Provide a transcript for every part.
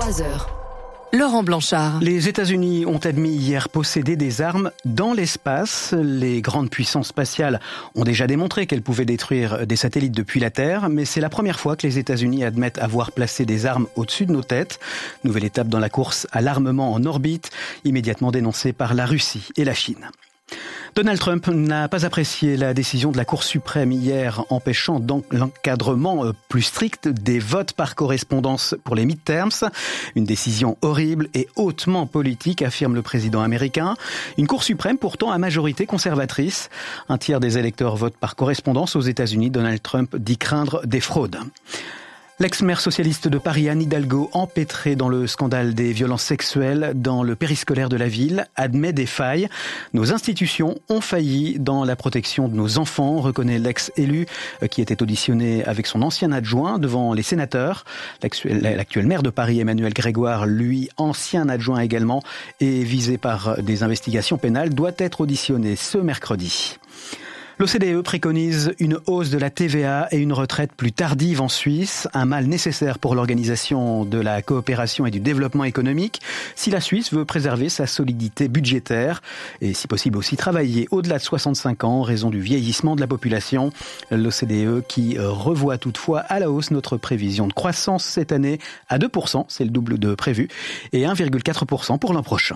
23h. Laurent Blanchard. Les États-Unis ont admis hier posséder des armes dans l'espace. Les grandes puissances spatiales ont déjà démontré qu'elles pouvaient détruire des satellites depuis la Terre, mais c'est la première fois que les États-Unis admettent avoir placé des armes au-dessus de nos têtes. Nouvelle étape dans la course à l'armement en orbite, immédiatement dénoncée par la Russie et la Chine. Donald Trump n'a pas apprécié la décision de la Cour suprême hier empêchant donc l'encadrement plus strict des votes par correspondance pour les midterms. Une décision horrible et hautement politique, affirme le président américain. Une Cour suprême pourtant à majorité conservatrice. Un tiers des électeurs votent par correspondance aux États-Unis. Donald Trump dit craindre des fraudes. L'ex-maire socialiste de Paris, Anne Hidalgo, empêtrée dans le scandale des violences sexuelles dans le périscolaire de la ville, admet des failles. Nos institutions ont failli dans la protection de nos enfants, reconnaît l'ex-élu qui était auditionné avec son ancien adjoint devant les sénateurs. L'actuel maire de Paris, Emmanuel Grégoire, lui, ancien adjoint également, et visé par des investigations pénales, doit être auditionné ce mercredi. L'OCDE préconise une hausse de la TVA et une retraite plus tardive en Suisse, un mal nécessaire pour l'organisation de la coopération et du développement économique, si la Suisse veut préserver sa solidité budgétaire et si possible aussi travailler au-delà de 65 ans en raison du vieillissement de la population. L'OCDE qui revoit toutefois à la hausse notre prévision de croissance cette année à 2%, c'est le double de prévu, et 1,4% pour l'an prochain.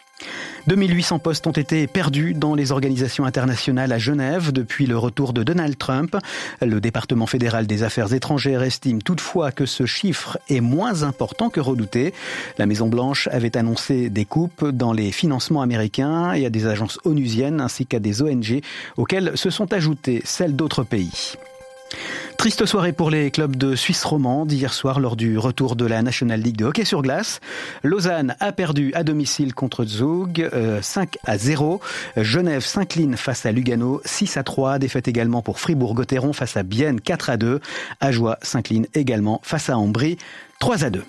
2800 postes ont été perdus dans les organisations internationales à Genève depuis le retour de Donald Trump. Le département fédéral des affaires étrangères estime toutefois que ce chiffre est moins important que redouté. La Maison-Blanche avait annoncé des coupes dans les financements américains et à des agences onusiennes ainsi qu'à des ONG auxquelles se sont ajoutées celles d'autres pays. Triste soirée pour les clubs de Suisse romande hier soir lors du retour de la National League de hockey sur glace. Lausanne a perdu à domicile contre Zug 5-0. Genève s'incline face à Lugano 6-3. Défaite également pour Fribourg-Gotteron face à Bienne 4-2. Ajoie s'incline également face à Ambry 3-2.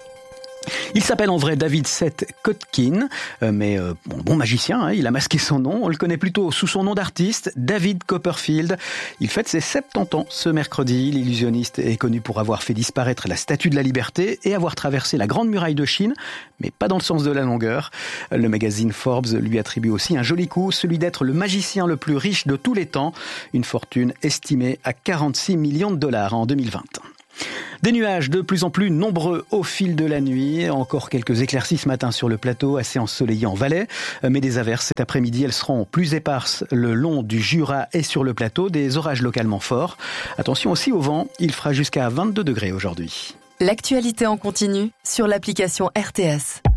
Il s'appelle en vrai David Seth Kotkin, mais bon magicien, il a masqué son nom. On le connaît plutôt sous son nom d'artiste, David Copperfield. Il fête ses 70 ans ce mercredi. L'illusionniste est connu pour avoir fait disparaître la Statue de la Liberté et avoir traversé la Grande Muraille de Chine, mais pas dans le sens de la longueur. Le magazine Forbes lui attribue aussi un joli coup, celui d'être le magicien le plus riche de tous les temps. Une fortune estimée à 46 millions de dollars en 2020. Des nuages de plus en plus nombreux au fil de la nuit. Encore quelques éclaircies ce matin sur le plateau, assez ensoleillé en Valais. Mais des averses cet après-midi, elles seront plus éparses le long du Jura et sur le plateau. Des orages localement forts. Attention aussi au vent, il fera jusqu'à 22 degrés aujourd'hui. L'actualité en continu sur l'application RTS.